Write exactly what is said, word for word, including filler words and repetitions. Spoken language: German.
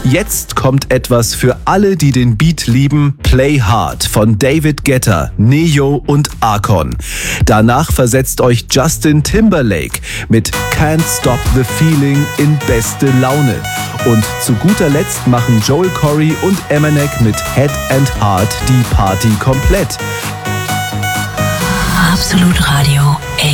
Jetzt kommt etwas für alle, die den Beat lieben. Play Hard von David Guetta, Neo und Akon. Danach versetzt euch Justin Timberlake mit Can't Stop the Feeling in beste Laune. Und zu guter Letzt machen Joel Corry und Eminem mit Head and Heart die Party komplett. Absolut Radio.